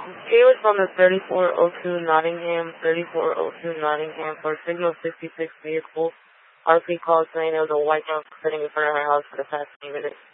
He was from the 3402 Nottingham for signal 66 vehicle. RP called saying there was a white dog sitting in front of her house for the past few minutes.